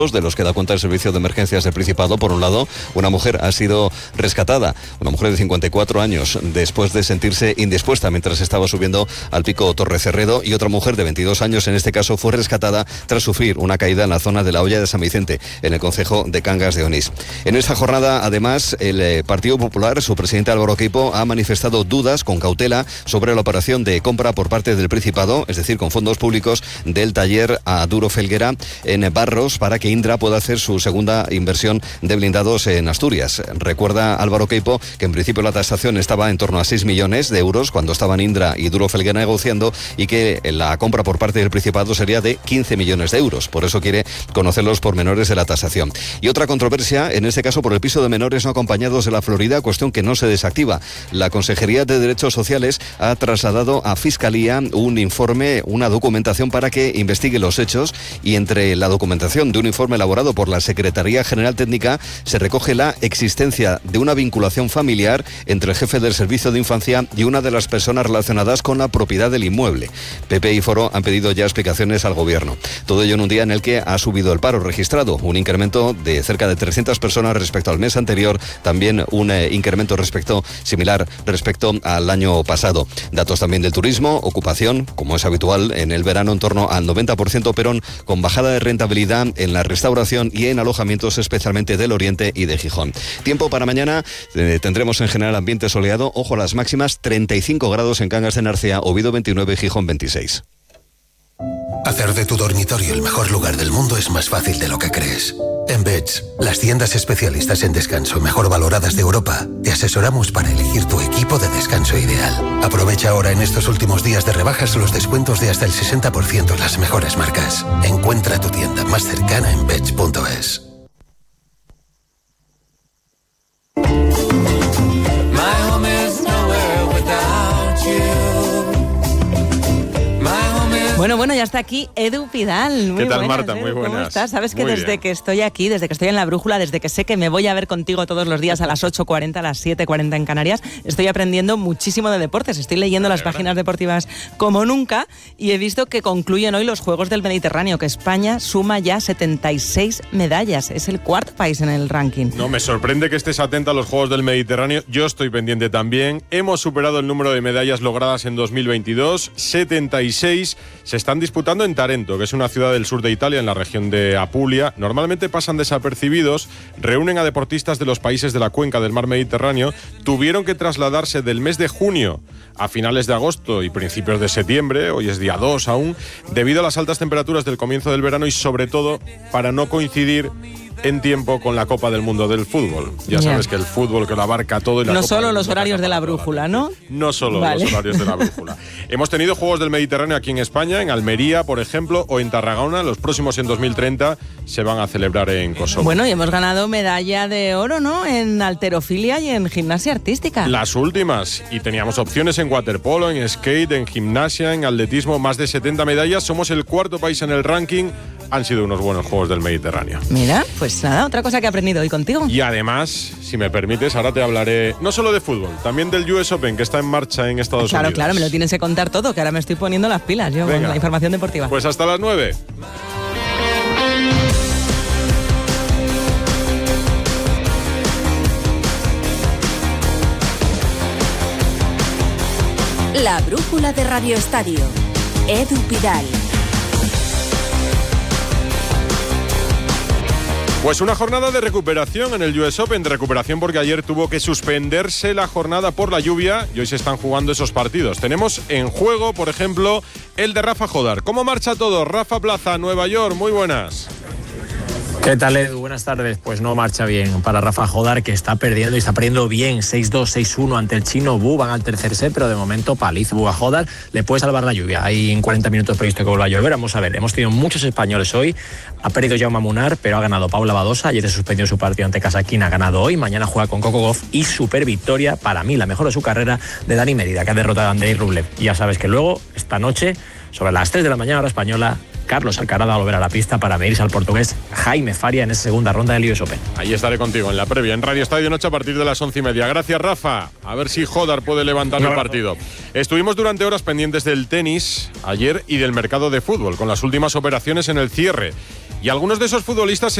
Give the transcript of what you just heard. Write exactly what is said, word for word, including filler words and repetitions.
de los que da cuenta el Servicio de Emergencias del Principado. Por un lado, una mujer ha sido rescatada, una mujer de cincuenta y cuatro años, después de sentirse indispuesta mientras estaba subiendo al pico Torrecerredo, y otra mujer de veintidós años, en este caso, fue rescatada tras sufrir una caída en la zona de la Hoya de San Vicente, en el concejo de Cangas de Onís. En esta jornada, además, el Partido Popular, su presidente Álvaro Queipo, ha manifestado dudas con cautela sobre la operación de compra por parte del Principado, es decir, con fondos públicos, del taller a Duro Felguera en Barros, para que Indra pueda hacer su segunda inversión de blindados en Asturias. Recuerda Álvaro Queipo que en principio la tasación estaba en torno a seis millones de euros cuando estaban Indra y Duro Felguera negociando, y que la compra por parte del Principado sería de quince millones de euros. Por eso quiere conocer los pormenores de la tasación. Y otra controversia, en este caso por el piso de menores no acompañados de la Florida, cuestión que no se desactiva. La Consejería de Derechos Sociales ha trasladado a Fiscalía un informe, una documentación para que investigue los hechos, y entre la documentación de un informe elaborado por la Secretaría General Técnica se recoge la existencia de una vinculación familiar entre el jefe del Servicio de Infancia y una de las personas relacionadas con la propiedad del inmueble. P P y Foro han pedido ya explicaciones al Gobierno. Todo ello en un día en el que ha subido el paro registrado, un incremento de cerca de trescientas personas respecto al mes anterior, también un eh, incremento respecto similar respecto al año pasado. Datos también del turismo, ocupación, como es habitual en el verano, en torno al noventa por ciento, pero con bajada de rentabilidad en la restauración y en alojamientos, especialmente del Oriente y de Gijón. Tiempo para mañana, eh, tendremos en general ambiente soleado, ojo a las máximas, treinta y cinco grados en Cangas de Narcea, Oviedo veintinueve, Gijón veintiséis. Hacer de tu dormitorio el mejor lugar del mundo es más fácil de lo que crees. En Beds, las tiendas especialistas en descanso mejor valoradas de Europa, te asesoramos para elegir tu equipo de descanso ideal. Aprovecha ahora en estos últimos días de rebajas los descuentos de hasta el sesenta por ciento en las mejores marcas. Encuentra tu tienda más cercana en beds punto es. Bueno, bueno, ya está aquí Edu Pidal. Muy ¿Qué tal, buenas, Marta? Edu, Muy buenas. ¿Cómo estás? Sabes que Muy desde bien. que estoy aquí, desde que estoy en La Brújula, desde que sé que me voy a ver contigo todos los días a las ocho cuarenta, a las siete cuarenta en Canarias, estoy aprendiendo muchísimo de deportes. Estoy leyendo las páginas deportivas como nunca y he visto que concluyen hoy los Juegos del Mediterráneo, que España suma ya setenta y seis medallas. Es el cuarto país en el ranking. No, me sorprende que estés atenta a los Juegos del Mediterráneo. Yo estoy pendiente también. Hemos superado el número de medallas logradas en dos mil veintidós. setenta y seis se están disputando en Tarento, que es una ciudad del sur de Italia, en la región de Apulia. Normalmente pasan desapercibidos, reúnen a deportistas de los países de la cuenca del mar Mediterráneo. Tuvieron que trasladarse del mes de junio a finales de agosto y principios de septiembre, hoy es día dos aún, debido a las altas temperaturas del comienzo del verano y sobre todo para no coincidir en tiempo con la Copa del Mundo del fútbol. Ya Yeah. sabes que el fútbol que lo abarca todo y la No Copa solo del los Mundo horarios que de la acapara brújula, toda ¿no? gente. No solo Vale. los horarios de la brújula. Hemos tenido Juegos del Mediterráneo aquí en España, en Almería, por ejemplo, o en Tarragona. Los próximos en dos mil treinta se van a celebrar en Kosovo. Bueno, y hemos ganado medalla de oro, ¿no? En halterofilia y en gimnasia artística. Las últimas. Y teníamos opciones en waterpolo, en skate, en gimnasia, en atletismo, más de setenta medallas. Somos el cuarto país en el ranking. Han sido unos buenos Juegos del Mediterráneo. Mira, pues nada, otra cosa que he aprendido hoy contigo. Y además, si me permites, ahora te hablaré no solo de fútbol, también del U S Open, que está en marcha en Estados Claro, Unidos. claro, me lo tienes que contar todo, que ahora me estoy poniendo las pilas yo Venga. con la información deportiva. Pues hasta las nueve. La brújula de Radio Estadio. Edu Pidal. Pues una jornada de recuperación en el U S Open, de recuperación porque ayer tuvo que suspenderse la jornada por la lluvia y hoy se están jugando esos partidos. Tenemos en juego, por ejemplo, el de Rafa Jodar. ¿Cómo marcha todo? Rafa Plaza, Nueva York, muy buenas. ¿Qué tal, Edu? Buenas tardes. Pues no marcha bien para Rafa Jodar, que está perdiendo y está perdiendo bien. seis dos, seis uno ante el chino Bu. Van al tercer set, pero de momento paliza Bu a Jodar. Le puede salvar la lluvia. Hay en cuarenta minutos previsto que vuelva a llover. Vamos a ver. Hemos tenido muchos españoles hoy. Ha perdido Jaume Munar, pero ha ganado Paula Badosa. Ayer se suspendió su partido ante Kasatkina. Ha ganado hoy. Mañana juega con Coco Gauff. Y super victoria, para mí, la mejor de su carrera, de Dani Medida, que ha derrotado a Andrei Rublev. Y ya sabes que luego, esta noche, sobre las tres de la mañana hora española, Carlos Alcaraz va a volver a la pista para medirse al portugués Jaime Faria en esa segunda ronda del U S Open. Ahí estaré contigo en la previa, en Radio Estadio Noche a partir de las once y media. Gracias, Rafa. A ver si Jodar puede levantar el partido. Estuvimos durante horas pendientes del tenis ayer y del mercado de fútbol, con las últimas operaciones en el cierre. Y algunos de esos futbolistas